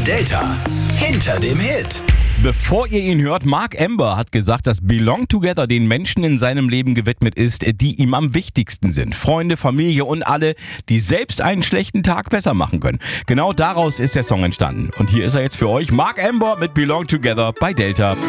Delta hinter dem Hit. Bevor ihr ihn hört, Mark Amber hat gesagt, dass Belong Together den Menschen in seinem Leben gewidmet ist, die ihm am wichtigsten sind. Freunde, Familie und alle, die selbst einen schlechten Tag besser machen können. Genau daraus ist der Song entstanden. Und hier ist er jetzt für euch, Mark Amber mit Belong Together bei Delta.